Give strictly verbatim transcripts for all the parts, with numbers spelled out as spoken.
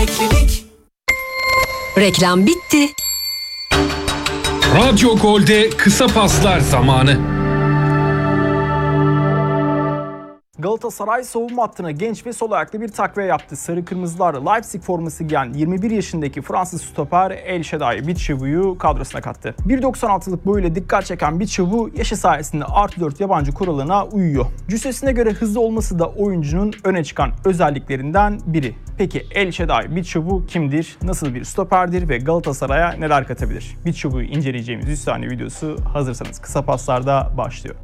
Klinik. Reklam bitti. Radyo Gol'de kısa paslar zamanı. Galatasaray savunma hattına genç ve sol ayaklı bir takviye yaptı. Sarı Kırmızılar Leipzig forması giyen yirmi bir yaşındaki Fransız stoper El Shaddai Bichivu'yu kadrosuna kattı. bir doksan altılık boyuyla dikkat çeken Bichivu yaşı sayesinde artı dört yabancı kuralına uyuyor. Cüssesine göre hızlı olması da oyuncunun öne çıkan özelliklerinden biri. Peki El Shaddai Bichivu kimdir? Nasıl bir stoperdir ve Galatasaray'a neler katabilir? Bichivu'yu inceleyeceğimiz yüz saniye videosu hazırsanız kısa paslarda başlıyor.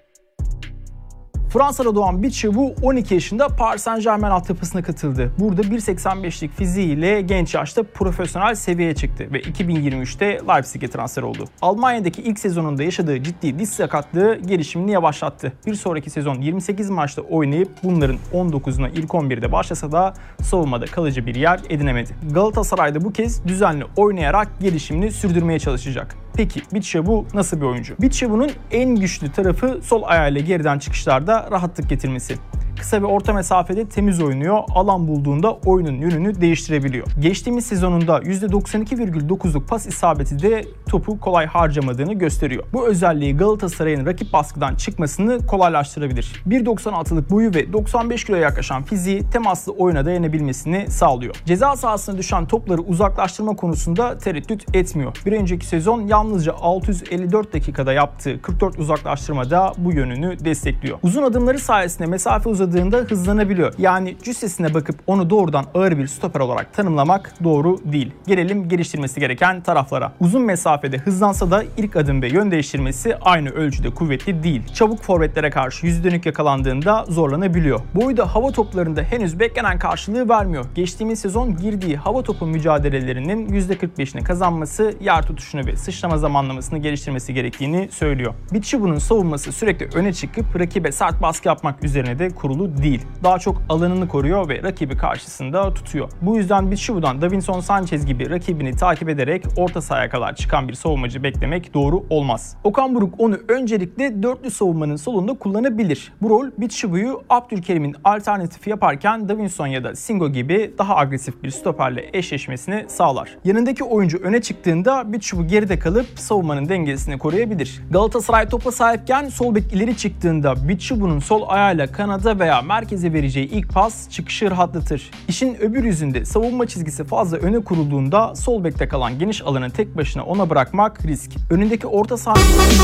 Fransa'da doğan Bichivu on iki yaşında Paris Saint-Germain altyapısına katıldı. Burada bir seksen beşlik fiziğiyle genç yaşta profesyonel seviyeye çıktı ve iki bin yirmi üçte Leipzig'e transfer oldu. Almanya'daki ilk sezonunda yaşadığı ciddi diz sakatlığı gelişimini yavaşlattı. Bir sonraki sezon yirmi sekiz maçta oynayıp bunların on dokuzuna ilk on birde başlasa da savunmada kalıcı bir yer edinemedi. Galatasaray'da bu kez düzenli oynayarak gelişimini sürdürmeye çalışacak. Peki Bichivu nasıl bir oyuncu? Bichivu'nun en güçlü tarafı sol ayağıyla geriden çıkışlarda rahatlık getirmesi. Kısa ve orta mesafede temiz oynuyor, alan bulduğunda oyunun yönünü değiştirebiliyor. Geçtiğimiz sezonunda yüzde doksan iki virgül dokuzluk pas isabeti de topu kolay harcamadığını gösteriyor. Bu özelliği Galatasaray'ın rakip baskıdan çıkmasını kolaylaştırabilir. bir doksan altılık boyu ve doksan beş kiloya yaklaşan fiziği temaslı oyuna dayanabilmesini sağlıyor. Ceza sahasına düşen topları uzaklaştırma konusunda tereddüt etmiyor. Bir önceki sezon yalnızca altı yüz elli dört dakikada yaptığı kırk dört uzaklaştırmada bu yönünü destekliyor. Uzun adımları sayesinde mesafe uzadığında hızlanabiliyor. Yani cüssesine bakıp onu doğrudan ağır bir stoper olarak tanımlamak doğru değil. Gelelim geliştirmesi gereken taraflara. Uzun mesafede hızlansa da ilk adım ve yön değiştirmesi aynı ölçüde kuvvetli değil. Çabuk forvetlere karşı yüzü dönük yakalandığında zorlanabiliyor. Boyu da hava toplarında henüz beklenen karşılığı vermiyor. Geçtiğimiz sezon girdiği hava topu mücadelelerinin yüzde kırk beşini kazanması, yer tutuşunu ve sıçrama zamanlamasını geliştirmesi gerektiğini söylüyor. Bichivu'nun savunması sürekli öne çıkıp rakibe sert baskı yapmak üzerine de kurulu değil. Daha çok alanını koruyor ve rakibi karşısında tutuyor. Bu yüzden Bichivu'dan Davinson Sanchez gibi rakibini takip ederek orta sahaya kadar çıkan bir savunmacı beklemek doğru olmaz. Okan Buruk onu öncelikle dörtlü savunmanın solunda kullanabilir. Bu rol Bichivu'yu Abdülkerim'in alternatifi yaparken Davinson ya da Singo gibi daha agresif bir stoperle eşleşmesini sağlar. Yanındaki oyuncu öne çıktığında Bichivu geride kalıp savunmanın dengesini koruyabilir. Galatasaray topa sahipken sol bek ileri çıktığında Bichivu'nun sol ayağıyla kanada veya merkeze vereceği ilk pas çıkışı rahatlatır. İşin öbür yüzünde savunma çizgisi fazla öne kurulduğunda sol bekte kalan geniş alanı tek başına ona bırakmak risk. Önündeki orta saha...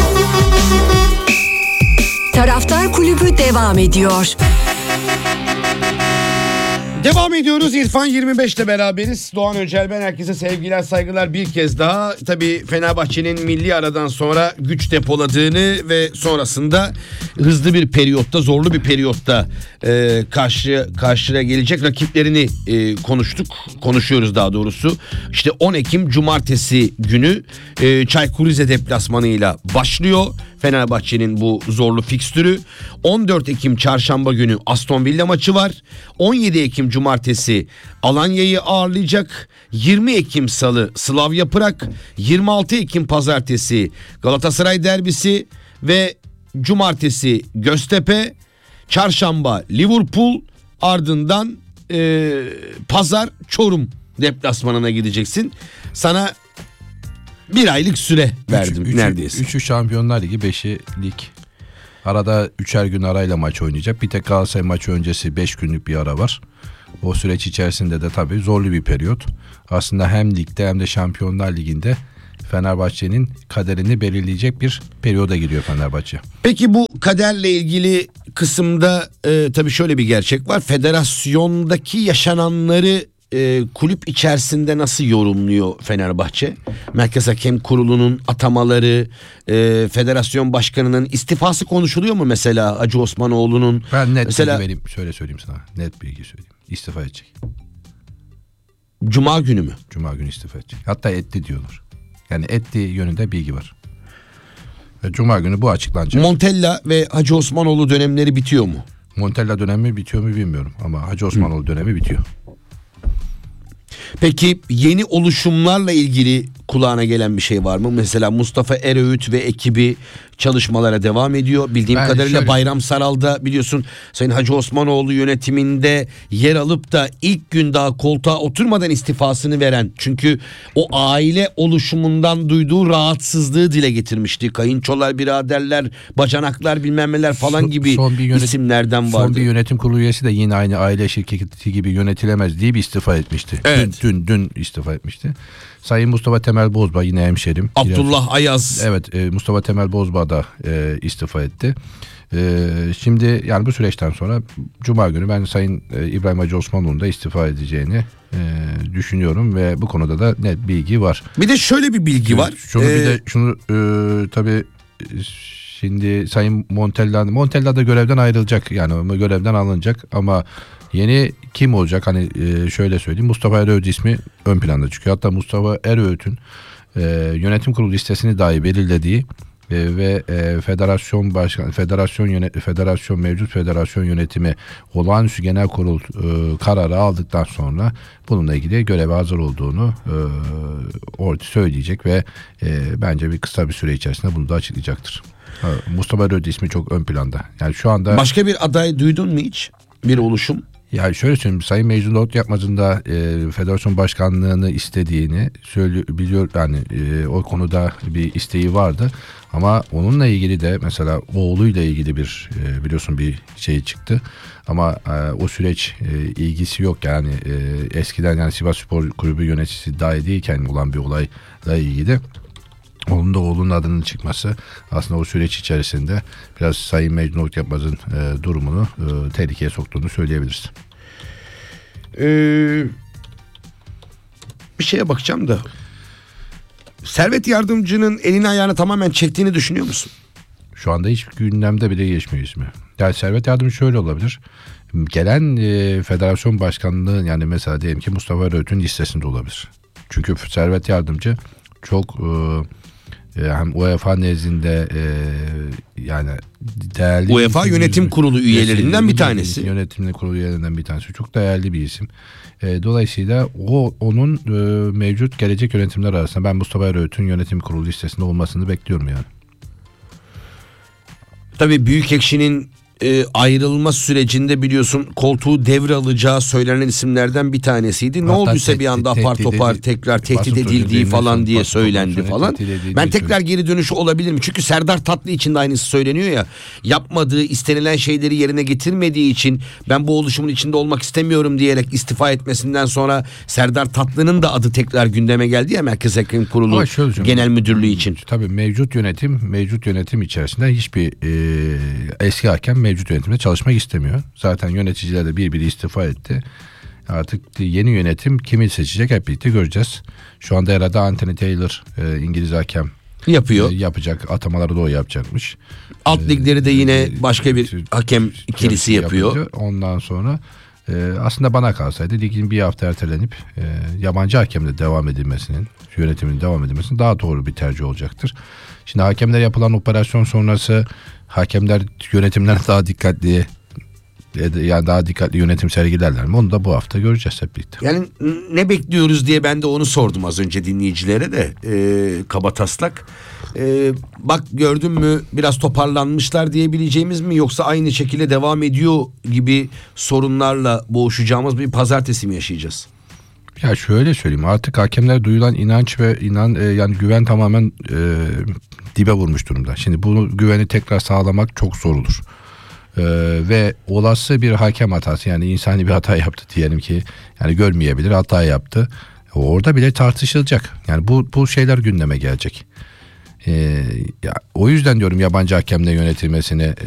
Taraftar Kulübü devam ediyor. Devam ediyoruz. İrfan yirmi beş'te beraberiz. Doğan Öncel ben, herkese sevgiler saygılar bir kez daha. Tabii Fenerbahçe'nin milli aradan sonra güç depoladığını ve sonrasında hızlı bir periyotta, zorlu bir periyotta e, karşı karşıya gelecek rakiplerini e, konuştuk. Konuşuyoruz daha doğrusu. İşte on Ekim Cumartesi günü e, Çaykur Rize deplasmanıyla başlıyor Fenerbahçe'nin bu zorlu fikstürü. on dört Ekim Çarşamba günü Aston Villa maçı var. on yedi Ekim Cumartesi Alanya'yı ağırlayacak. yirmi Ekim Salı Slavia Prag. yirmi altı Ekim Pazartesi Galatasaray derbisi ve Cumartesi Göztepe. Çarşamba Liverpool, ardından e, Pazar Çorum deplasmanına gideceksin. Sana bir aylık süre verdim üç, neredeyse. Üçü Şampiyonlar Ligi, beşi lig. Arada üçer gün arayla maç oynayacak. Bir tek Galatasaray maçı öncesi beş günlük bir ara var. O süreç içerisinde de tabii zorlu bir periyot. Aslında hem ligde hem de Şampiyonlar Ligi'nde Fenerbahçe'nin kaderini belirleyecek bir periyoda giriyor Fenerbahçe. Peki bu kaderle ilgili kısımda e, tabii şöyle bir gerçek var. Federasyondaki yaşananları e, kulüp içerisinde nasıl yorumluyor Fenerbahçe? Merkez Hakem Kurulu'nun atamaları, e, federasyon başkanının istifası konuşuluyor mu mesela Hacı Osmanoğlu'nun? Ben net mesela, bilgi vereyim. Şöyle söyleyeyim sana. Net bilgi söyleyeyim. İstifa edecek. Cuma günü mü? Cuma günü istifa edecek. Hatta etti diyorlar. Yani ettiği yönünde bilgi var. Ve Cuma günü bu açıklanacak. Montella ve Hacı Osmanoğlu dönemleri bitiyor mu? Montella dönemi bitiyor mu bilmiyorum. Ama Hacı Osmanoğlu Hı. dönemi bitiyor. Peki yeni oluşumlarla ilgili kulağına gelen bir şey var mı? Mesela Mustafa Eröğüt ve ekibi çalışmalara devam ediyor. Bildiğim Ben kadarıyla şöyle- Bayram Saral'da biliyorsun Sayın Hacı Osmanoğlu yönetiminde yer alıp da ilk gün daha koltuğa oturmadan istifasını veren, çünkü o aile oluşumundan duyduğu rahatsızlığı dile getirmişti. Kayınçolar, biraderler, bacanaklar, bilmem neler falan Son- gibi son bir yönet- isimlerden vardı. Son bir yönetim kurulu üyesi de yine aynı aile şirketi gibi yönetilemez diye bir istifa etmişti. Evet. Dün, dün, dün istifa etmişti. Sayın Mustafa Temel Bozbağ, yine hemşerim. Abdullah Ayaz. Evet, e, Mustafa Temel Bozbağ da e, istifa etti. E, şimdi yani bu süreçten sonra Cuma günü ben Sayın e, İbrahim Hacı Osmanoğlu'nun da istifa edeceğini e, düşünüyorum ve bu konuda da net bilgi var. Bir de şöyle bir bilgi var. Şunu Ee, bir de şunu e, tabii e, şimdi Sayın Montella Montella da görevden ayrılacak, yani görevden alınacak ama yeni kim olacak, hani e, şöyle söyleyeyim, Mustafa Eröğüt ismi ön planda çıkıyor. Hatta Mustafa Eröğüt'ün e, yönetim kurulu listesini dahi belirlediği e, ve e, federasyon başkan federasyon yönet federasyon mevcut federasyon yönetimi olağanüstü genel kurul e, kararı aldıktan sonra bununla ilgili göreve hazır olduğunu e, orada söyleyecek ve e, bence bir kısa bir süre içerisinde bunu da açıklayacaktır. Ha, Mustafa Eröğüt ismi çok ön planda. Yani şu anda Başka bir aday duydun mu hiç? Bir oluşum. yani şöyle söyleyeyim, Sayın Mecnun Davut Yapmaz'ın da e, federasyon başkanlığını istediğini söylüyor, biliyor yani e, o konuda bir isteği vardı ama onunla ilgili de mesela oğluyla ilgili bir e, biliyorsun bir şey çıktı ama e, o süreç e, ilgisi yok yani e, eskiden yani Sivas Spor Kulübü yöneticisi dahi değilken olan bir olayla ilgili. Onun da oğlunun adının çıkması aslında o süreç içerisinde biraz Sayın Mecnun Davut Yapmaz'ın e, durumunu e, tehlikeye soktuğunu söyleyebiliriz. Ee, bir şeye bakacağım da. Servet Yardımcı'nın elini ayağını tamamen çektiğini düşünüyor musun? Şu anda hiç gündemde bile geçmiyor ismi. Yani Servet Yardımcı şöyle olabilir. Gelen e, federasyon başkanlığı, yani mesela diyelim ki Mustafa Eröğüt'ün listesinde olabilir. Çünkü Servet Yardımcı çok e, hem UEFA nezdinde e, yani değerli UEFA bir- Yönetim Kurulu üyelerinden bir tanesi. Yönetim kurulu üyelerinden bir tanesi. Çok değerli bir isim. E, dolayısıyla o onun e, mevcut gelecek yönetimler arasında ben Mustafa Eröğüt'ün yönetim kurulu listesinde olmasını bekliyorum yani. Tabii Büyükekşi'nin e, ayrılma sürecinde biliyorsun koltuğu devralacağı söylenen isimlerden bir tanesiydi. Ne Hatta olduysa tehdit- bir anda apar tehdit topar edil- tekrar tehdit basın edildiği sözcülüğünden falan sonra- diye basın söylendi sözcülüğünden falan. tehdit edildiği Ben tekrar söyleniyor. geri dönüşü olabilir mi? Çünkü Serdar Tatlı için de aynısı söyleniyor ya. Yapmadığı, istenilen şeyleri yerine getirmediği için ben bu oluşumun içinde olmak istemiyorum diyerek istifa etmesinden sonra Serdar Tatlı'nın da adı tekrar gündeme geldi ya Merkez Hakem Kurulu Ama şöyle söyleyeyim. Genel Müdürlüğü için. Tabii mevcut yönetim mevcut yönetim içerisinde hiçbir e, eski hakem mevcut yönetimde çalışmak istemiyor. Zaten yöneticiler de bir biri istifa etti. Artık yeni yönetim kimi seçecek hep birlikte göreceğiz. Şu anda herhalde Anthony Taylor e, İngiliz hakem Yapıyor. e, yapacak. Atamaları da o yapacakmış. Alt ligleri de yine başka bir Tür- hakem ikilisi yapıyor. yapınca ondan sonra e, aslında bana kalsaydı ligin bir hafta ertelenip e, yabancı hakemle devam edilmesinin, yönetimin devam edilmesinin daha doğru bir tercih olacaktır. Şimdi hakemler yapılan operasyon sonrası hakemler yönetimler daha dikkatli e, yani daha dikkatli yönetim sergilerler mi? Onu da bu hafta göreceğiz hep birlikte. Yani ne bekliyoruz diye ben de onu sordum az önce dinleyicilere de e, kabataslak. E, bak gördün mü biraz toparlanmışlar diyebileceğimiz mi, yoksa aynı şekilde devam ediyor gibi sorunlarla boğuşacağımız bir pazartesi mi yaşayacağız? Ya şöyle söyleyeyim, artık hakemlere duyulan inanç ve inan e, yani güven tamamen e, dibe vurmuş durumda. Şimdi bunu güveni tekrar sağlamak çok zor olur. E, ve olası bir hakem hatası, yani insani bir hata yaptı diyelim ki, yani görmeyebilir, hata yaptı. Orada bile tartışılacak. Yani bu bu şeyler gündeme gelecek. E, ya, o yüzden diyorum yabancı hakemle yönetilmesini